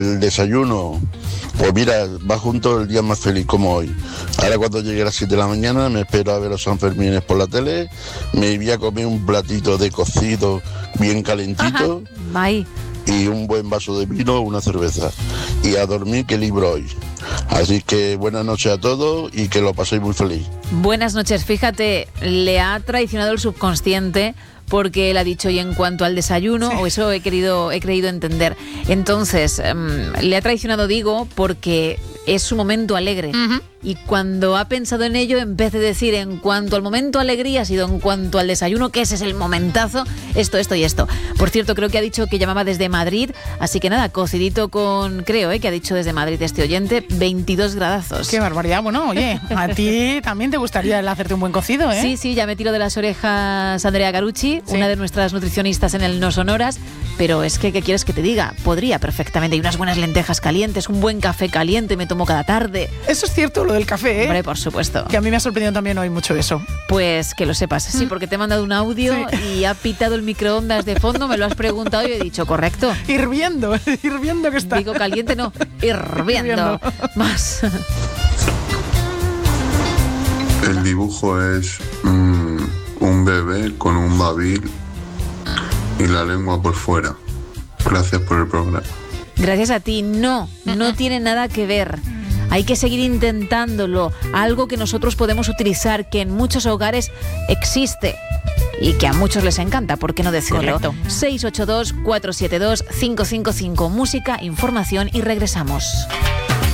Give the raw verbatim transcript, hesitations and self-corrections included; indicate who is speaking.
Speaker 1: El desayuno, pues mira, va junto el día más feliz como hoy. Ahora cuando llegue a las siete de la mañana me espero a ver los Sanfermines por la tele, me voy a comer un platito de cocido bien calentito.
Speaker 2: Ajá. Ahí.
Speaker 1: Y un buen vaso de vino o una cerveza. Y a dormir, que libro hoy. Así que buenas noches a todos y que lo paséis muy feliz.
Speaker 2: Buenas noches. Fíjate, le ha traicionado el subconsciente porque él ha dicho y en cuanto al desayuno, sí. o eso he querido, he creído entender. Entonces, um, le ha traicionado, digo, porque es su momento alegre. Uh-huh. Y cuando ha pensado en ello, en vez de decir en cuanto al momento alegría, ha sido en cuanto al desayuno, que ese es el momentazo, esto, esto y esto. Por cierto, creo que ha dicho que llamaba desde Madrid, así que nada, cocidito con, creo, ¿eh? que ha dicho desde Madrid este oyente, veintidós gradazos.
Speaker 3: Qué barbaridad, bueno, oye, a ti también te gustaría el hacerte un buen cocido, ¿eh?
Speaker 2: Sí, sí, ya me tiro de las orejas Andrea Garucci, sí. una de nuestras nutricionistas en el No Sonoras, pero es que, ¿qué quieres que te diga? Podría perfectamente, hay unas buenas lentejas calientes, un buen café caliente, me tomo cada tarde.
Speaker 3: Eso es cierto, lo del café, ¿eh?
Speaker 2: Hombre, por supuesto.
Speaker 3: Que a mí me ha sorprendido también hoy mucho eso.
Speaker 2: Pues que lo sepas, sí, porque te he mandado un audio sí. y ha pitado el microondas de fondo, me lo has preguntado y he dicho, correcto.
Speaker 3: Hirviendo, hirviendo que está.
Speaker 2: Digo caliente, no, hirviendo. hirviendo. Más.
Speaker 4: El dibujo es mmm, un bebé con un babil y la lengua por fuera. Gracias por el programa.
Speaker 2: Gracias a ti. No, no tiene nada que ver. Hay que seguir intentándolo. Algo que nosotros podemos utilizar, que en muchos hogares existe y que a muchos les encanta, ¿por qué no decirlo?
Speaker 3: Correcto.
Speaker 2: seis ocho dos, cuatro siete dos, cinco cinco cinco. Música, información y regresamos.